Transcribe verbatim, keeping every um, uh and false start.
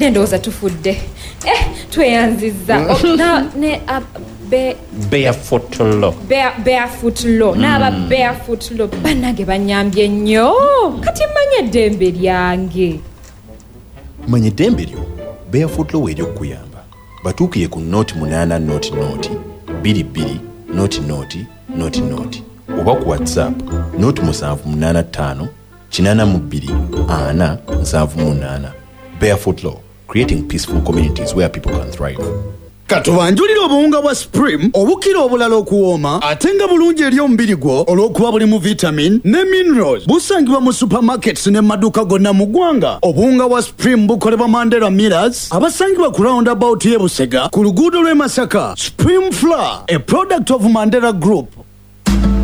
Ndoza tufudde. Eh, tweyanziza. Na ne be barefoot law. Bare barefoot law. N'aba barefoot law. Banage banyambye nnyo. Kati manye dembe lyange. Manye dembe lyo. Barefoot law eryo kuyamba. Batuukiye ku note munana note note. Biri biri note note note note. Oba ku WhatsApp note musanvu munana ttaano kinana mu bbiri ana nsanvu munana. Barefoot Law, creating peaceful communities where people can thrive. Katubanjulira obuwunga bwa Supreme obukira obulala okuwooma ate nga bulungi eri omubiri gwo olw'okuba bulimu vitamin ne minerals. Busangibwa mu supermarkets ne maduuka gonna mu ggwanga. Obuwunga bwa Supreme bukolebwa Mandela Millers abasangibwa ku roundabout y'e Busega ku luguudo lw'e Masaka. Supreme Flour, a product of Mandela Group.